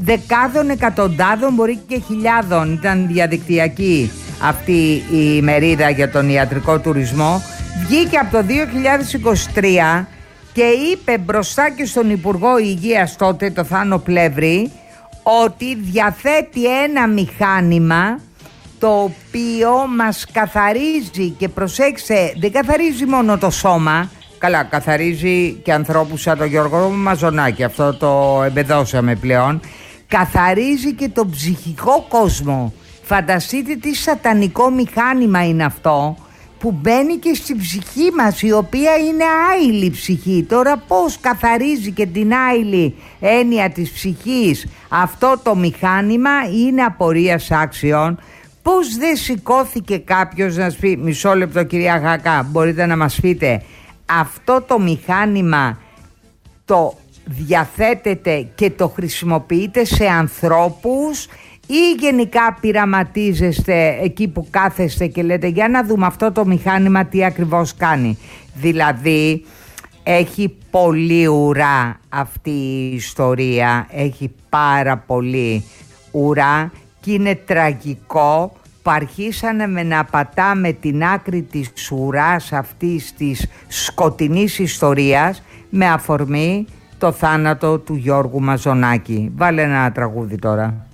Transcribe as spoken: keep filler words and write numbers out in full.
δεκάδων εκατοντάδων, μπορεί και χιλιάδων. Ήταν διαδικτυακή αυτή η μερίδα για τον ιατρικό τουρισμό. Βγήκε από το δύο χιλιάδες είκοσι τρία και είπε μπροστά και στον Υπουργό Υγείας τότε, το Θάνο Πλεύρη, ότι διαθέτει ένα μηχάνημα το οποίο μας καθαρίζει, και προσέξτε, δεν καθαρίζει μόνο το σώμα, καλά, καθαρίζει και ανθρώπους σαν τον Γιώργο Μαζονάκη, αυτό το εμπεδώσαμε πλέον, καθαρίζει και τον ψυχικό κόσμο. Φανταστείτε τι σατανικό μηχάνημα είναι αυτό, που μπαίνει και στη ψυχή μας, η οποία είναι άειλη ψυχή. Τώρα πώς καθαρίζει και την άειλη έννοια της ψυχής αυτό το μηχάνημα, είναι απορίας άξιων. Πώς δεν σηκώθηκε κάποιος να σου πει, μισό λεπτό κυρία Γακά, μπορείτε να μας πείτε, αυτό το μηχάνημα το διαθέτετε και το χρησιμοποιείτε σε ανθρώπους, ή γενικά πειραματίζεστε εκεί που κάθεστε και λέτε για να δούμε αυτό το μηχάνημα τι ακριβώς κάνει? Δηλαδή έχει πολύ ουρά αυτή η ιστορία, έχει πάρα πολύ ουρά και είναι τραγικό που αρχίσανε με να πατάμε την άκρη της ουράς αυτής της σκοτεινής ιστορίας με αφορμή το θάνατο του Γιώργου Μαζονάκη. Βάλε ένα τραγούδι τώρα.